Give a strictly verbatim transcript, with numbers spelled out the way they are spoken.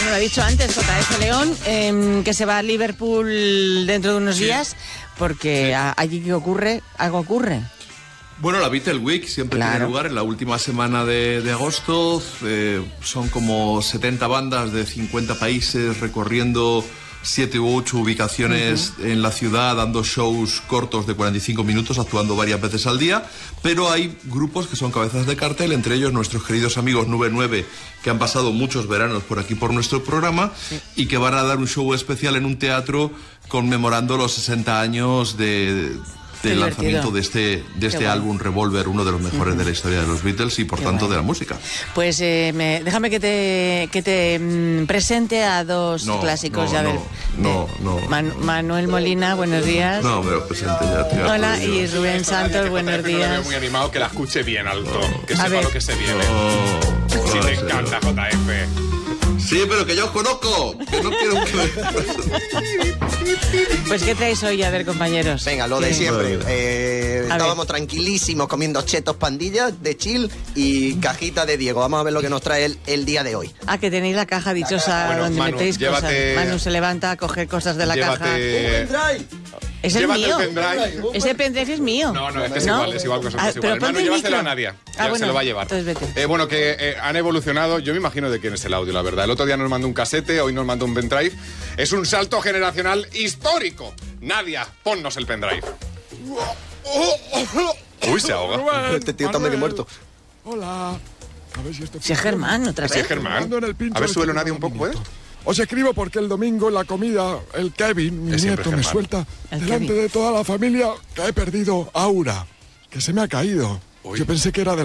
Bueno, lo ha dicho antes J F León, eh, que se va a Liverpool dentro de unos sí. días, porque sí. a, allí que ocurre, algo ocurre. Bueno, la Beatle Week siempre claro. tiene lugar en la última semana de, de agosto. Eh, son como setenta bandas de cincuenta países recorriendo siete u ocho ubicaciones uh-huh. en la ciudad, dando shows cortos de cuarenta y cinco minutos, actuando varias veces al día. Pero hay grupos que son cabezas de cartel, entre ellos nuestros queridos amigos Nube nueve, que han pasado muchos veranos por aquí por nuestro programa sí. y que van a dar un show especial en un teatro conmemorando los sesenta años de... del lanzamiento de este, de este álbum Revolver, uno de los mejores uh-huh. de la historia de los Beatles y por Qué tanto bueno. de la música. Pues eh, me, déjame que te, que te mm, presente a dos no, clásicos. No, ya no, ver. no, no, Man, Manuel Molina, buenos días. No, me lo presente ya, tío. Hola, y Rubén Santos, buenos días. No lo veo muy animado, que la escuche bien alto, no. que a sepa ver. lo que se viene. No, si no, te no, encanta, no. J F. Sí, pero que yo os conozco, que no quiero que... Pues ¿qué traéis hoy? A ver, compañeros. Venga, lo de siempre. Eh, estábamos ver. tranquilísimos comiendo chetos pandillas de chill y cajita de Diego. Vamos a ver lo que nos trae el, el día de hoy. Ah, que tenéis la caja dichosa la caja. Bueno, donde Manu, metéis llévate, cosas. Manu se levanta a coger cosas de la llévate, caja. Es el llévate mío. El pendrive. Ese pendrive es mío. No, no, este es ¿No? igual, es igual que son ah, iguales. Manu, llévaselo a Nadia. Ah, ya bueno, se lo va a llevar. Entonces vete. Eh, bueno, que eh, han evolucionado. Yo me imagino de quién es el audio, la verdad. El otro día nos mandó un casete, hoy nos mandó un pendrive. Es un salto generacional histórico. Nadia, ponnos el pendrive. Uy, se ahoga. Rubén, este tío está medio muerto. Hola. A ver si esto... Si es Germán, otra vez. Si es Germán. A ver, súbelo Nadia un poco, ¿puedes? Os escribo porque el domingo en la comida el Kevin, mi nieto, me suelta el delante Kevin. de toda la familia que he perdido Aura, que se me ha caído. Uy. Yo pensé que era de